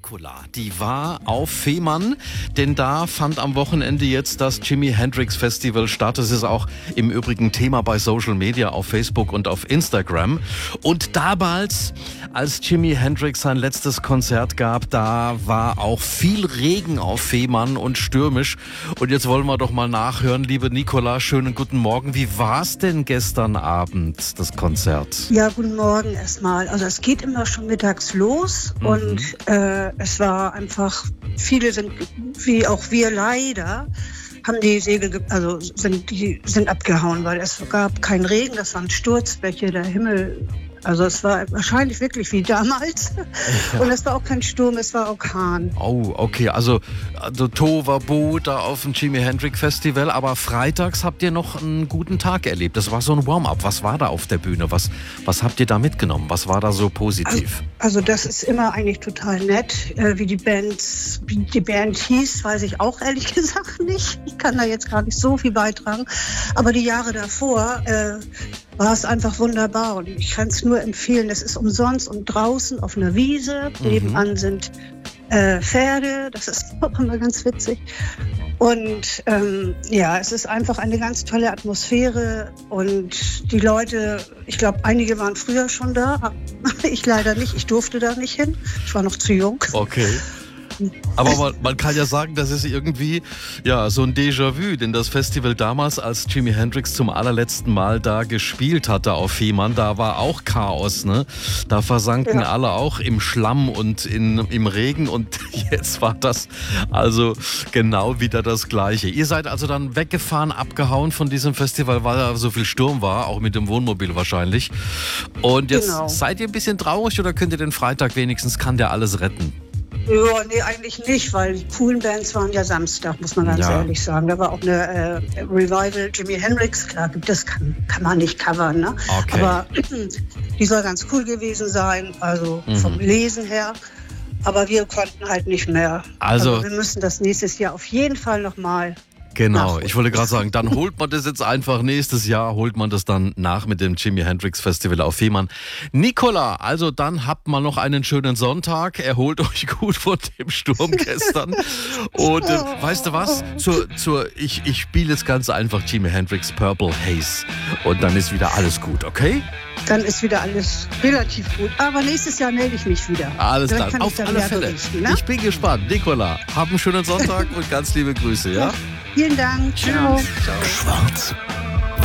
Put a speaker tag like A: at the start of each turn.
A: Nicola, die war auf Fehmarn, denn da fand am Wochenende jetzt das Jimi Hendrix Festival statt. Es ist auch im Übrigen Thema bei Social Media auf Facebook und auf Instagram. Und damals, als Jimi Hendrix sein letztes Konzert gab, da war auch viel Regen auf Fehmarn und stürmisch. Und jetzt wollen wir doch mal nachhören, liebe Nicola, schönen guten Morgen. Wie war's denn gestern Abend, das Konzert?
B: Ja, guten Morgen erstmal. Also es geht immer schon mittags los und es war einfach, viele sind, wie auch wir leider, haben die Segel, sind abgehauen, weil es gab keinen Regen, das waren Sturzbäche, der Himmel. Also es war wahrscheinlich wirklich wie damals. Ja. Und es war auch kein Sturm, es war Orkan.
A: Oh, okay. Also Tohuwabohu da auf dem Jimi Hendrix Festival. Aber freitags habt ihr noch einen guten Tag erlebt. Das war so ein Warm-up. Was war da auf der Bühne? Was habt ihr da mitgenommen? Was war da so positiv?
B: Also das ist immer eigentlich total nett. Wie die Band hieß, weiß ich auch ehrlich gesagt nicht. Ich kann da jetzt gar nicht so viel beitragen. Aber die Jahre davor war es einfach wunderbar und ich kann es nur empfehlen. Es ist umsonst und draußen auf einer Wiese. Nebenan sind Pferde, das ist auch immer ganz witzig. Und es ist einfach eine ganz tolle Atmosphäre und die Leute, ich glaube, einige waren früher schon da, ich leider nicht, ich durfte da nicht hin, ich war noch zu jung.
A: Okay. Aber man kann ja sagen, das ist irgendwie so ein Déjà-vu, denn das Festival damals, als Jimi Hendrix zum allerletzten Mal da gespielt hatte auf Fehmarn, da war auch Chaos, ne? Da versanken alle auch im Schlamm und im Regen und jetzt war das also genau wieder das Gleiche. Ihr seid also dann weggefahren, abgehauen von diesem Festival, weil da so viel Sturm war, auch mit dem Wohnmobil wahrscheinlich. Und jetzt seid ihr ein bisschen traurig oder könnt ihr den Freitag wenigstens, kann der alles retten?
B: Ja, nee, eigentlich nicht, weil die coolen Bands waren ja Samstag, muss man ganz ehrlich sagen. Da war auch eine Revival, Jimi Hendrix, klar, das kann man nicht covern, ne?
A: Okay.
B: Aber die soll ganz cool gewesen sein, also vom Lesen her. Aber wir konnten halt nicht mehr. Also wir müssen das nächstes Jahr auf jeden Fall nochmal.
A: Genau, ich wollte gerade sagen, dann holt man das jetzt einfach nächstes Jahr, holt man das dann nach mit dem Jimi Hendrix Festival auf Fehmarn. Nicola, also dann habt mal noch einen schönen Sonntag, erholt euch gut von dem Sturm gestern und weißt du was, ich spiele jetzt ganz einfach Jimi Hendrix Purple Haze und dann ist wieder alles gut, okay?
B: Dann ist wieder alles relativ gut. Aber nächstes Jahr melde ich mich wieder.
A: Alles klar, auf alle Fälle.
B: Berichten, ne?
A: Ich bin gespannt. Nicola, hab einen schönen Sonntag und ganz liebe Grüße, ja?
B: Vielen Dank.
A: Ciao.
C: Schwarz